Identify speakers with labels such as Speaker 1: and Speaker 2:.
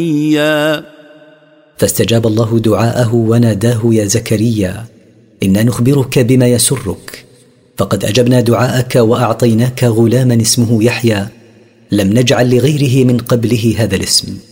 Speaker 1: فاستجاب الله دعاءه وناداه: يا زكريا، إنا نخبرك بما يسرك، فقد أجبنا دعاءك وأعطيناك غلاما اسمه يحيى، لم نجعل لغيره من قبله هذا الاسم.